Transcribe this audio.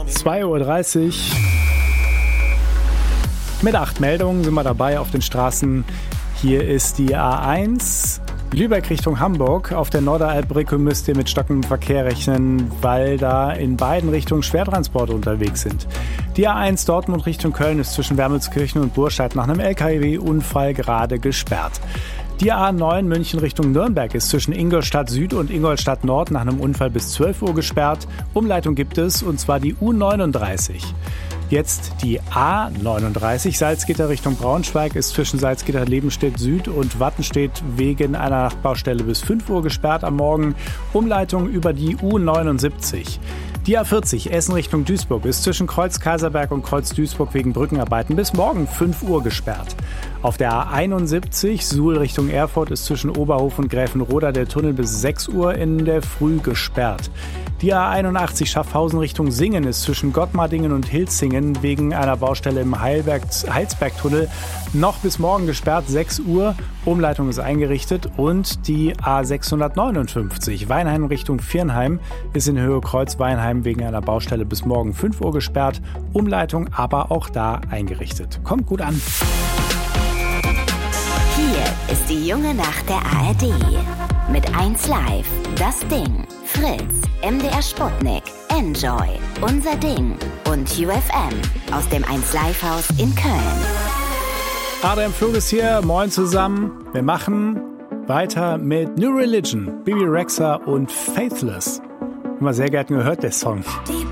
2:30 Uhr. Mit 8 Meldungen sind wir dabei auf den Straßen. Hier ist die A1 Lübeck Richtung Hamburg. Auf der Norderalbbrücke müsst ihr mit stockendem Verkehr rechnen, weil da in beiden Richtungen Schwertransporte unterwegs sind. Die A1 Dortmund Richtung Köln ist zwischen Wermelskirchen und Burscheid nach einem LKW-Unfall gerade gesperrt. Die A9 München Richtung Nürnberg ist zwischen Ingolstadt Süd und Ingolstadt Nord nach einem Unfall bis 12 Uhr gesperrt. Umleitung gibt es, und zwar die U39. Jetzt die A39 Salzgitter Richtung Braunschweig ist zwischen Salzgitter-Lebenstedt Süd und Wattenstedt wegen einer Nachtbaustelle bis 5 Uhr gesperrt am Morgen. Umleitung über die U79. Die A40 Essen Richtung Duisburg ist zwischen Kreuz Kaiserberg und Kreuz Duisburg wegen Brückenarbeiten bis morgen 5 Uhr gesperrt. Auf der A71 Suhl Richtung Erfurt ist zwischen Oberhof und Gräfenroda der Tunnel bis 6 Uhr in der Früh gesperrt. Die A81 Schaffhausen Richtung Singen ist zwischen Gottmardingen und Hilzingen wegen einer Baustelle im Heilsbergtunnel noch bis morgen gesperrt, 6 Uhr. Umleitung ist eingerichtet. Und die A659 Weinheim Richtung Viernheim ist in Höhe Kreuz-Weinheim wegen einer Baustelle bis morgen 5 Uhr gesperrt. Umleitung aber auch da eingerichtet. Kommt gut an. Hier ist die junge Nacht der ARD. Mit 1 Live, Das Ding, Fritz, MDR Sputnik, Enjoy, Unser Ding und UFM aus dem 1 Live Haus in Köln. Adrian Flug ist hier, moin zusammen. Wir machen weiter mit New Religion, Bibi Rexha und Faithless. Immer sehr gerne gehört, der Song.